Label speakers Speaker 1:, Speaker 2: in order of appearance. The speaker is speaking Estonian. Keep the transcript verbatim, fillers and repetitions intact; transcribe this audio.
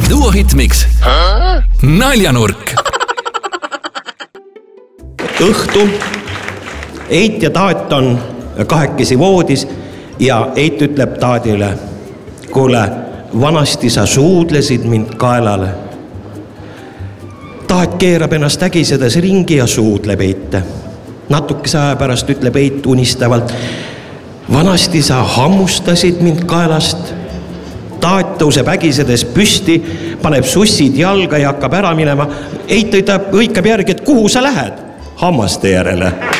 Speaker 1: Duo Hitmix naljanurk.
Speaker 2: Õhtu Eit ja Taat on kahekesi voodis ja Eit ütleb Taadile: kuule, vanasti sa suudlesid mind kaelale. Taat keerab ennast ägisedes ringi ja suudleb Eite. Natukese aja pärast ütleb Eit unistavalt: vanasti sa hammustasid mind kaelast. Taat tõuseb ägisedes püsti, paneb sussid jalga ja hakkab ära minema. Eit hõikab järgi, et kuhu sa lähed? Hammaste järele.